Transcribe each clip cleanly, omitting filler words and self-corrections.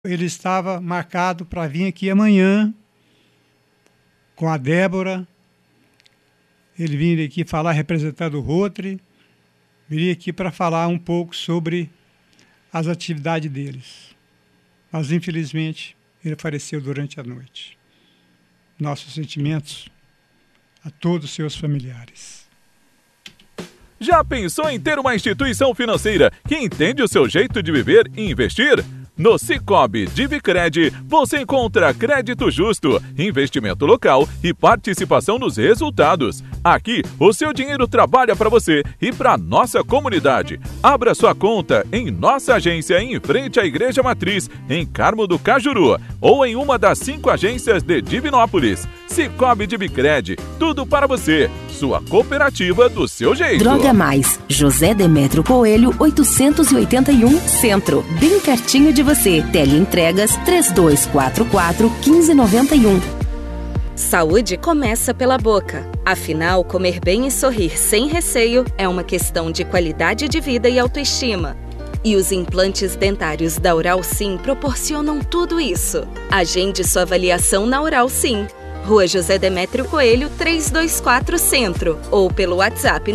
Ele estava marcado para vir aqui amanhã com a Débora. Ele viria aqui falar representando o Rotary. Viria aqui para falar um pouco sobre as atividades deles. Mas, infelizmente, ele faleceu durante a noite. Nossos sentimentos a todos os seus familiares. Já pensou em ter uma instituição financeira que entende o seu jeito de viver e investir? No Sicoob Divicred, você encontra crédito justo, investimento local e participação nos resultados. Aqui, o seu dinheiro trabalha para você e para nossa comunidade. Abra sua conta em nossa agência em frente à Igreja Matriz, em Carmo do Cajuru, ou em uma das 5 agências de Divinópolis. Sicoob Divicred, tudo para você. Sua cooperativa do seu jeito. Droga Mais, José Demétrio Coelho, 881 Centro, bem pertinho de você. Teleentregas 3244-1591. Saúde começa pela boca. Afinal, comer bem e sorrir sem receio é uma questão de qualidade de vida e autoestima. E os implantes dentários da Oral Sim proporcionam tudo isso. Agende sua avaliação na Oral Sim. Rua José Demétrio Coelho, 324 Centro, ou pelo WhatsApp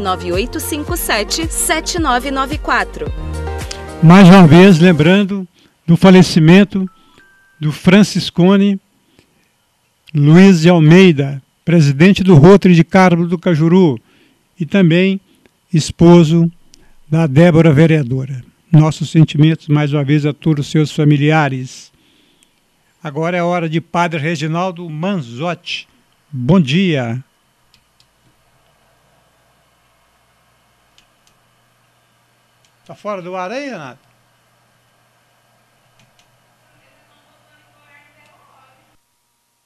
99857-7994. Mais uma vez, lembrando do falecimento do Franciscone Luiz de Almeida, presidente do Rotary de Carmo do Cajuru, e também esposo da Débora vereadora. Nossos sentimentos, mais uma vez, a todos os seus familiares. Agora é hora de Padre Reginaldo Manzotti. Bom dia. Tá fora do ar aí, Renato?